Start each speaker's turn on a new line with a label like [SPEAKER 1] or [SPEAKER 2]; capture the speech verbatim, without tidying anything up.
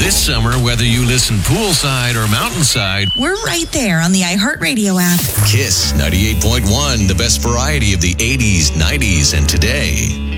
[SPEAKER 1] This summer, whether you listen poolside or mountainside,
[SPEAKER 2] we're right there on the iHeartRadio app.
[SPEAKER 1] Kiss ninety-eight point one, the best variety of the eighties, nineties, and today.